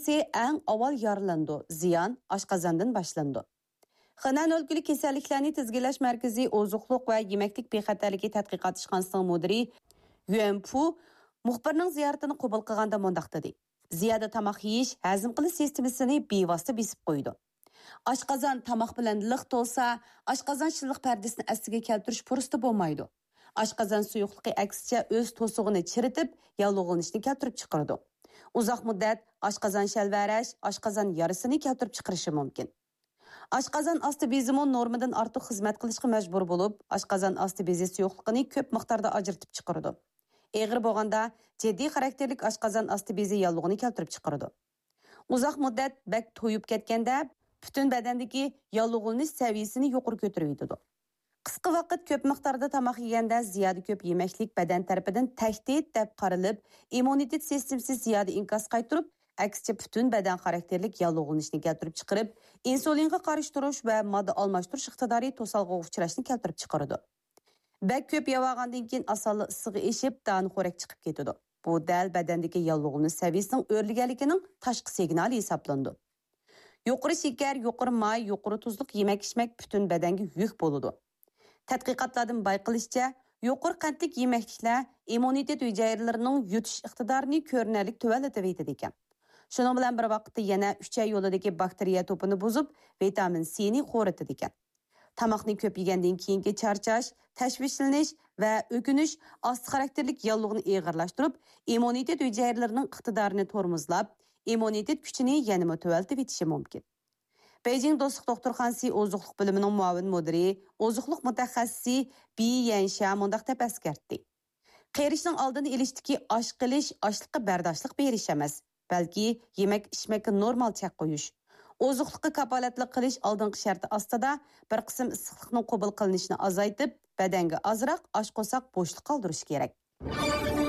sistemasi eng avval yaralandi. Ziyon oshqozondan boshlandi. Xanan o'lkali kasalliklarni tizgilash markazi ozuqliq va yemaklik bexatarligi tadqiqot ishxonasining mudiri Yuan Pu muxbirning ziyoratini qabul qilganda mundaq dedi. Ziyoda tamoq yeyish hazm qilish sistemasini bevosita besib qo'ydi. Oshqozon tamoq bilan liq to'lsa, oshqozon shilliq pardasini astiga keltirish fursati bo'lmaydi. Oshqozon suyuqligi aksicha o'z to'sig'ini chiritib, yallig'lanishni keltirib chiqaradi. Uzoq muddat oshqozon shalvarash, oshqozon yarasini keltirib chiqarishi mumkin. Oshqozon osti bezimi normadan ortiq xizmat qilishga majbur bo'lib, oshqozon osti bezi suyuqligini ko'p miqdorda ajratib chiqaradi. Eg'ir bo'lganda jiddiy xarakterlik oshqozon osti bezi yallig'ini keltirib chiqaradi. Uzoq muddat bak to'yib ketganda butun badandagi yallig'lanish saviyasini yuqori ko'tarib yetadi. Qisqa vaqt ko'p miqdorda tamoq yeganda ziyoda ko'p yemaklik badan tarafidan tahdid deb qaralib, immunitet sistemasi ziyoda inkas qaytirib, aksicha butun badan xarakterlik yallig'lanishni keltirib chiqarib, insulinga qarshi turish va modda almashtirish iqtidori to'salg'iga uchrashni keltirib chiqaradi. Bak ko'p yevagandan keyin asonli issiqi eshib, dan xo'rak chiqib ketadi. Bu dal badandagi yallig'lanish saviyasining o'rliganligining tashqi signali hisoblandi. Yuqori shakar, yuqori may, yuqori tuzliq yemak-ichmak butun badanga yuk bo'ladi. Tadqiqotlardan bayqilishicha, yuqori qandlik yemakliklar immunitet hujayralarining yutish iqtidorini ko'rinarli tuvallatib etadi ekan. Shuning bilan bir vaqtda yana 3 oy yo'lidagi bakteriya to'pini buzib, vitamin C ni qo'ritadi ekan. Tamoqni ko'p yegandan keyingi charchash, tashvishlanish va o'kinish osti xarakterlik yallig'ini eg'irlashtirib, immunitet hujayralarining iqtidorini tormozlab, immunitet kuchini yanada tuvallatib etishi mumkin. Beijing Do'stlik doktorxonasi ozuqliq bo'limining muavin mudiri, ozuqliq mutaxassisi Bi Yansha mundaq deb eskartdi. Qerishning oldini olishdagi osh qilish, oshliqqa bardoshlik berish emas, balki yemak-ichmakka normal chaq qo'yish. Ozuqliqqa kapolatlik qilish oldingi sharti ostida bir qism issiqlikning qabul qilinishini azaytib, badanga ozroq osh qo'saq bo'shliq qoldirish kerak.